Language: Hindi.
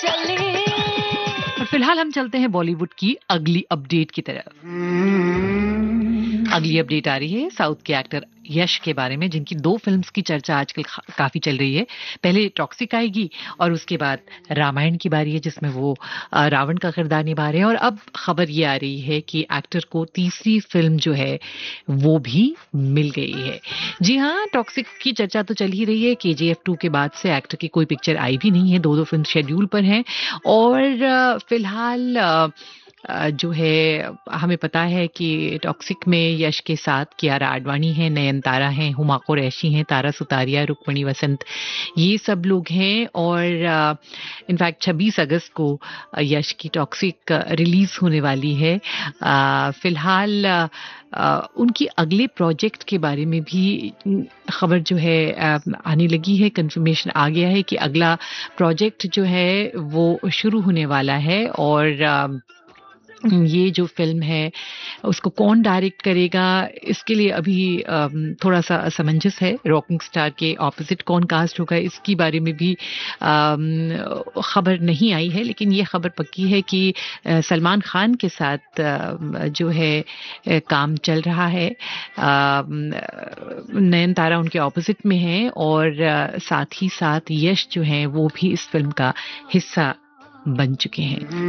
और फिलहाल हम चलते हैं बॉलीवुड की अगली अपडेट की तरफ। अगली अपडेट आ रही है साउथ के एक्टर यश के बारे में, जिनकी 2 फिल्म्स की चर्चा आजकल काफी चल रही है। पहले टॉक्सिक आएगी और उसके बाद रामायण की बारी है, जिसमें वो रावण का किरदार निभा रहे हैं। और अब खबर ये आ रही है कि एक्टर को तीसरी फिल्म जो है वो भी मिल गई है। जी हाँ, टॉक्सिक की चर्चा तो चल ही रही है। KGF 2 के बाद से एक्टर की कोई पिक्चर आई भी नहीं है, 2 फिल्म शेड्यूल पर हैं। और फिलहाल जो है हमें पता है कि टॉक्सिक में यश के साथ कियारा आडवाणी है, नयनतारा हैं, हुमा कुरैशी हैं, तारा सुतारिया, रुक्मणी वसंत, ये सब लोग हैं। और इनफैक्ट 26 अगस्त को यश की टॉक्सिक रिलीज होने वाली है। फिलहाल उनकी अगले प्रोजेक्ट के बारे में भी खबर जो है आने लगी है। कंफर्मेशन आ गया है कि अगला प्रोजेक्ट जो है वो शुरू होने वाला है। और ये जो फिल्म है उसको कौन डायरेक्ट करेगा, इसके लिए अभी थोड़ा सा असमंजस है। रॉकिंग स्टार के ऑपोजिट कौन कास्ट होगा, इसकी बारे में भी खबर नहीं आई है। लेकिन ये खबर पक्की है कि सलमान खान के साथ जो है काम चल रहा है। नयनतारा उनके ऑपोजिट में है और साथ ही साथ यश जो है वो भी इस फिल्म का हिस्सा बन चुके हैं।